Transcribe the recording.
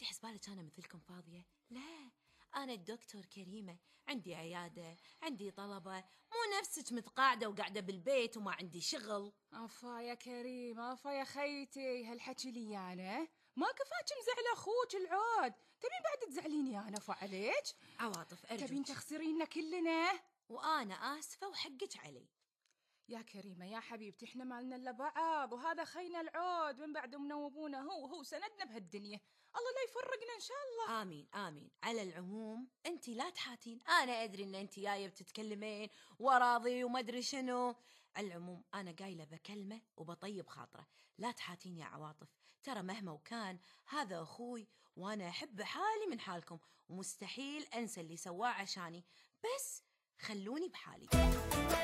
انت حسبالك انا مثلكم فاضيه؟ لا، انا الدكتور كريمه، عندي عياده، عندي طلبه، مو نفسك متقاعده وقاعده بالبيت وما عندي شغل. افا يا كريم، افا يا خيتي، هالحكي لي انا ما كفاك مزعل اخوك العود، تبين بعد تزعليني انا عليك؟ عواطف تبين ارجوك، تخسرينا كلنا؟ وانا اسفه وحقك علي. يا كريمة يا حبيبتي، احنا مالنا الا بعض، وهذا خينا العود من بعد منوبونا، هو سندنا بهالدنيا، الله لا يفرقنا ان شاء الله. امين امين. على العموم انت لا تحاتين، انا ادري ان انت جايه بتتكلمين وراضي وما ادري شنو. على العموم انا قايله بكلمه وبطيب خاطره، لا تحاتين يا عواطف. ترى مهما وكان هذا اخوي، وانا احب حالي من حالكم، ومستحيل انسى اللي سواه عشاني، بس خلوني بحالي.